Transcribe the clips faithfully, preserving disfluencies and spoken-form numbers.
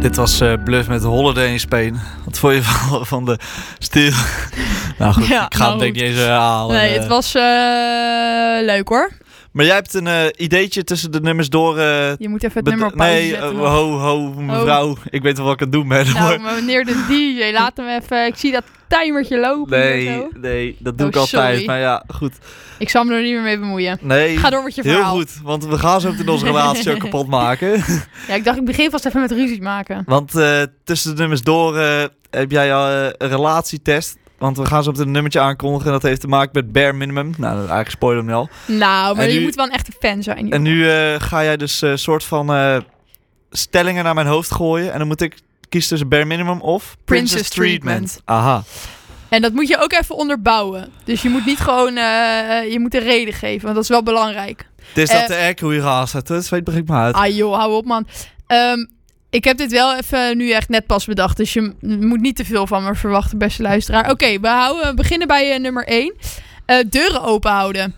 Dit was uh, Bluff met Holiday in Spain. Wat vond je van, van de stil? Nou goed, ja, ik ga nou het denk ik niet eens herhalen. Nee, uh, het was uh, leuk hoor. Maar jij hebt een uh, ideetje tussen de nummers door... Uh, je moet even het nummer op pauze nee, zetten. Nee, uh, ho, ho, mevrouw. Oh. Ik weet wel wat ik aan het doen ben. Nou, maar meneer de D J, laat hem even... Ik zie dat timertje lopen. Nee, zo. nee, dat doe oh, ik altijd. Sorry. Maar ja, goed. Ik zal me er niet meer mee bemoeien. Nee, ga door met je verhaal. Heel goed, want we gaan zo meteen onze relatie ook kapot maken. Ja, ik dacht ik begin vast even met ruzie maken. Want uh, tussen de nummers door uh, heb jij al uh, een relatietest. Want we gaan zo meteen een nummertje aankondigen. En dat heeft te maken met Bare Minimum. Nou, eigenlijk spoiler hem al. Nou, maar en je nu, moet wel een echte fan zijn. Joh. En nu uh, ga jij dus een uh, soort van uh, stellingen naar mijn hoofd gooien. En dan moet ik kiezen tussen Bare Minimum of Princess, Princess Treatment. Treatment. Aha. En dat moet je ook even onderbouwen. Dus je moet niet gewoon... Uh, je moet een reden geven, want dat is wel belangrijk. Het is dat uh, de erg hoe je gaat zetten. Dat weet ik maar uit. Ah joh, hou op man. Um, ik heb dit wel even nu echt net pas bedacht. Dus je moet niet te veel van me verwachten, beste luisteraar. Oké, okay, we, houden, we beginnen bij uh, nummer één. Uh, deuren open houden.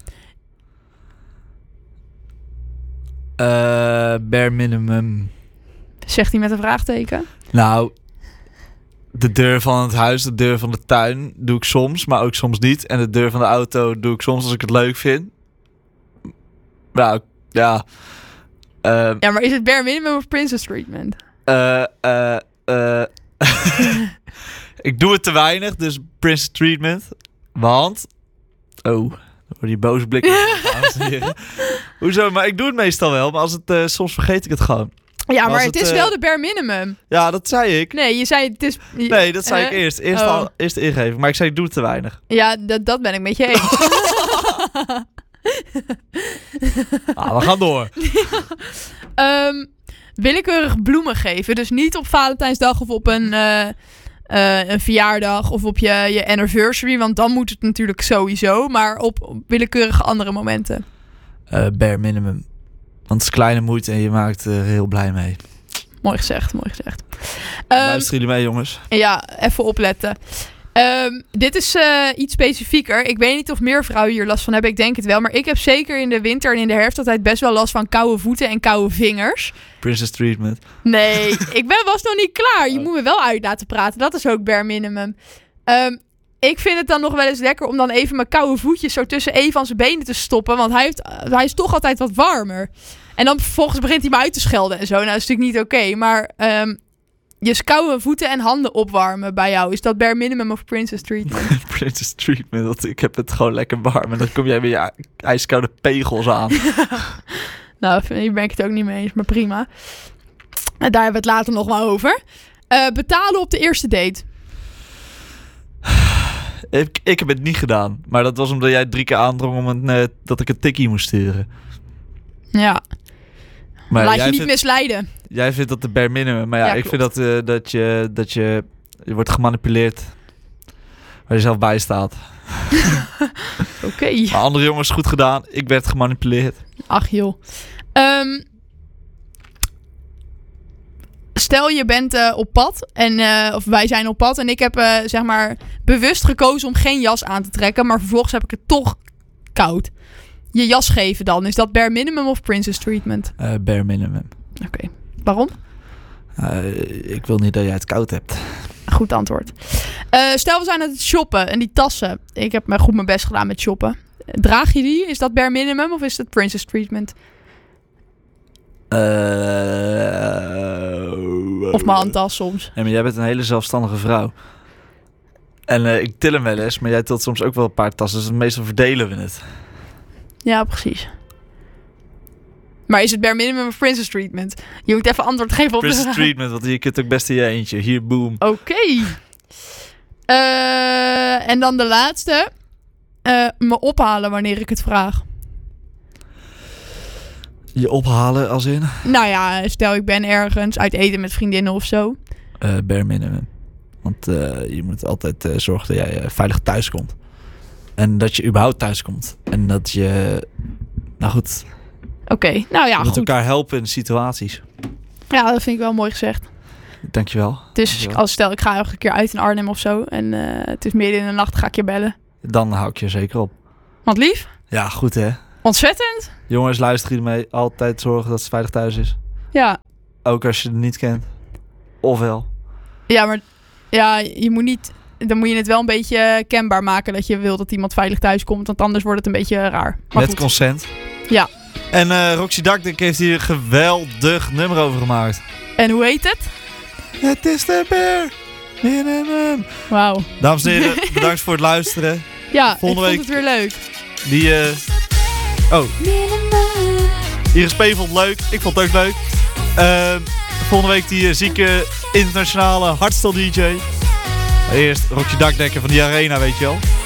Uh, bare minimum. Zegt hij met een vraagteken? Nou... De deur van het huis, de deur van de tuin doe ik soms, maar ook soms niet. En de deur van de auto doe ik soms als ik het leuk vind. Nou, ja. Uh, ja, maar is het bare minimum of Princess Treatment? Uh, uh, uh. Ik doe het te weinig, dus Princess Treatment. Want... Oh, door die boze blikken. Hoezo? Maar ik doe het meestal wel, maar als het, uh, soms vergeet ik het gewoon. Ja, maar, maar het, het is uh... wel de bare minimum. Ja, dat zei ik. Nee, je zei het is... Je... Nee, dat zei uh, ik eerst. Eerst, oh. al, eerst ingeven. Maar ik zei, ik doe het te weinig. Ja, dat, dat ben ik met je eens. ah, we gaan door. um, willekeurig bloemen geven. Dus niet op Valentijnsdag of op een, uh, uh, een verjaardag of op je, je anniversary. Want dan moet het natuurlijk sowieso. Maar op, op willekeurige andere momenten. Uh, bare minimum. Want het is kleine moeite en je maakt er heel blij mee. Mooi gezegd, mooi gezegd. Um, Luisteren jullie mee, jongens? Ja, even opletten. Um, dit is uh, iets specifieker. Ik weet niet of meer vrouwen hier last van hebben. Ik denk het wel. Maar ik heb zeker in de winter en in de herfst altijd best wel last van koude voeten en koude vingers. Princess Treatment. Nee, ik ben, was nog niet klaar. Je moet me wel uit laten praten. Dat is ook bare minimum. Um, ik vind het dan nog wel eens lekker om dan even mijn koude voetjes zo tussen een van zijn benen te stoppen. Want hij, heeft, hij is toch altijd wat warmer. En dan vervolgens begint hij me uit te schelden en zo. Nou, dat is natuurlijk niet oké. Okay, maar um, je koude voeten en handen opwarmen bij jou. Is dat bare minimum of Princess Treatment? Princess Treatment. Want ik heb het gewoon lekker warm. En dan kom jij met je ijskoude pegels aan. Nou, hier ben ik het ook niet mee eens. Maar prima. En daar hebben we het later nog wel over. Uh, betalen op de eerste date. Ik, ik heb het niet gedaan. Maar dat was omdat jij drie keer aandrong om een, uh, dat ik een tikkie moest sturen. Ja. Maar laat je niet vindt, misleiden. Jij vindt dat de bare minimum. Maar ja, ja ik klopt. vind dat, uh, dat, je, dat je, je wordt gemanipuleerd. Waar je zelf bij staat. Oké. Okay. Maar andere jongens, goed gedaan. Ik werd gemanipuleerd. Ach joh. Um, Stel je bent uh, op pad en uh, of wij zijn op pad en ik heb uh, zeg maar bewust gekozen om geen jas aan te trekken, maar vervolgens heb ik het toch koud. Je jas geven dan, is dat bare minimum of Princess Treatment? Uh, bare minimum. Oké, okay. Waarom? Uh, ik wil niet dat jij het koud hebt. Goed antwoord. Uh, stel we zijn aan het shoppen en die tassen. Ik heb me goed mijn best gedaan met shoppen. Draag je die? Is dat bare minimum of is dat Princess Treatment? Uh, of mijn handtas soms. Ja, maar jij bent een hele zelfstandige vrouw. En uh, ik til hem wel eens, maar jij tilt soms ook wel een paar tassen. Dus meestal verdelen we het. Ja, precies. Maar is het bare minimum of Princess Treatment? Je moet even antwoord geven op Princess de Treatment, want je kunt ook best in je eentje. Hier, boom. Oké. Okay. Uh, en dan de laatste. Uh, me ophalen wanneer ik het vraag. Je ophalen als in? Nou ja, stel ik ben ergens uit eten met vriendinnen of zo. Uh, bare minimum. Want uh, je moet altijd uh, zorgen dat jij uh, veilig thuis komt. En dat je überhaupt thuis komt. En dat je... Nou goed. Oké, okay. nou ja, je moet goed. elkaar helpen in situaties. Ja, dat vind ik wel mooi gezegd. Dankjewel. Dus Dankjewel. Als stel ik ga nog een keer uit in Arnhem of zo. En uh, het is midden in de nacht, ga ik je bellen. Dan hou ik je zeker op. Want lief? Ja, goed hè. Ontzettend. Jongens, luister hiermee. Altijd zorgen dat ze veilig thuis is. Ja. Ook als je het niet kent. Ofwel. Ja, maar ja, je moet niet... Dan moet je het wel een beetje kenbaar maken dat je wil dat iemand veilig thuis komt. Want anders wordt het een beetje raar. Maar Met goed. consent. Ja. En uh, Roxy Dakdek heeft hier een geweldig nummer over gemaakt. En hoe heet het? Het is de bear minimum. Wauw. Dames en heren, bedankt voor het luisteren. Ja, Volgende ik week... vond het weer leuk. Die, uh... Oh. Iris P. vond het leuk. Ik vond het ook leuk. Uh, volgende week die uh, zieke internationale hardstyle D J. Eerst Roxy Dakdekker van die Arena, weet je wel.